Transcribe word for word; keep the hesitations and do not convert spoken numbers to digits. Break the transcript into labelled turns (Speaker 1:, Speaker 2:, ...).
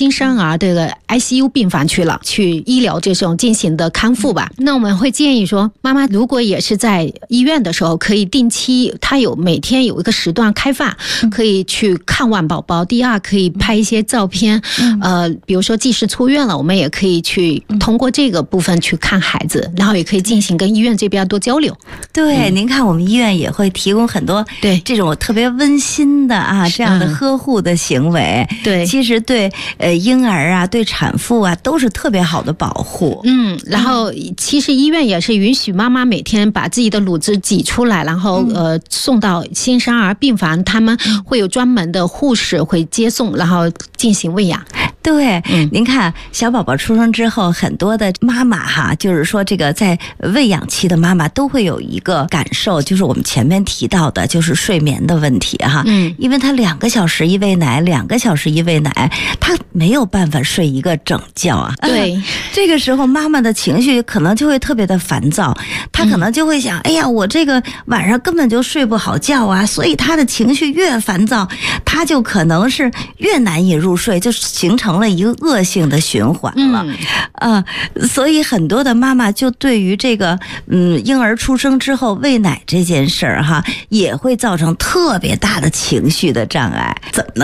Speaker 1: 新生儿这个 I C U 病房去了，去医疗这种进行的康复吧。那我们会建议说，妈妈如果也是在医院的时候，可以定期，她有每天有一个时段开放，可以去看望宝宝。第二，可以拍一些照片，呃，比如说即使出院了，我们也可以去通过这个部分去看孩子，然后也可以进行跟医院这边多交流。
Speaker 2: 对，嗯、您看我们医院也会提供很多对这种特别温馨的啊这样的呵护的行为。嗯、对，其实对呃婴儿啊，对产妇啊都是特别好的保护。
Speaker 1: 嗯，然后其实医院也是允许妈妈每天把自己的乳汁挤出来，然后呃送到新生儿病房，他们会有专门的护士会接送，然后进行喂养。
Speaker 2: 对，嗯，您看小宝宝出生之后，很多的妈妈哈，就是说这个在喂养期的妈妈都会有一个感受，就是我们前面提到的，就是睡眠的问题哈。嗯，因为她两个小时一喂奶，两个小时一喂奶，她没有办法睡一个整觉啊。
Speaker 1: 对，
Speaker 2: 啊、这个时候妈妈的情绪可能就会特别的烦躁，她可能就会想，嗯、哎呀，我这个晚上根本就睡不好觉啊，所以她的情绪越烦躁，她就可能是越难以入睡，就形成成了一个恶性的循环了，嗯、啊，所以很多的妈妈就对于这个嗯婴儿出生之后喂奶这件事儿哈，也会造成特别大的情绪的障碍，怎么